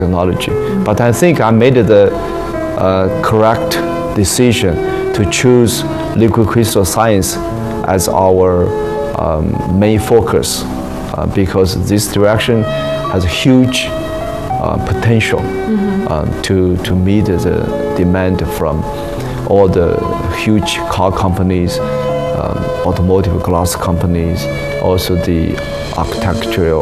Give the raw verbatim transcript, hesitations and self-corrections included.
technology. But I think I made the uh, correct decision to choose liquid crystal science as our um, main focus uh, because this direction has huge uh, potential mm-hmm. um, to, to meet the demand from all the huge car companies, um, automotive glass companies, also the architectural